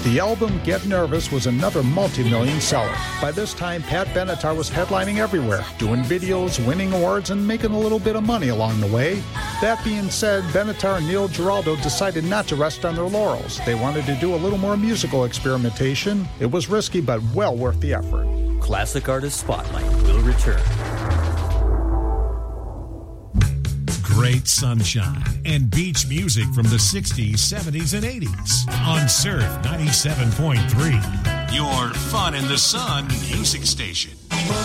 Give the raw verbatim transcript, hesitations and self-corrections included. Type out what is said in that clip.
The album Get Nervous was another multi-million seller. By this time, Pat Benatar was headlining everywhere, doing videos, winning awards, and making a little bit of money along the way. That being said, Benatar and Neil Giraldo decided not to rest on their laurels. They wanted to do a little more musical experimentation. It was risky, but well worth the effort. Classic Artist Spotlight will return. Great sunshine and beach music from the sixties, seventies, and eighties on Surf ninety-seven point three. Your fun in the sun music station.